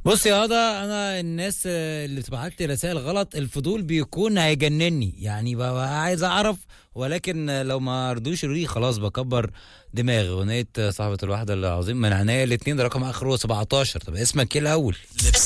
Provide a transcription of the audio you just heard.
بص يا هدى، انا الناس اللي بتبعت لي رسائل غلط الفضول بيكون هيجنني، يعني ببقى عايز اعرف، ولكن لو ما رضوش يقولوا لي خلاص بكبر دماغي. اغنيه صاحبه الوحده العظيم من عناية الاتنين، ده رقم اخره 17. طب اسمك ايه الاول؟